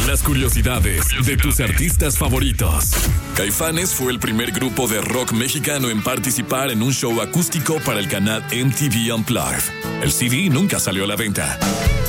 Las curiosidades de tus artistas favoritos. Caifanes fue el primer grupo de rock mexicano en participar en un show acústico para el canal MTV Unplugged. El CD nunca salió a la venta.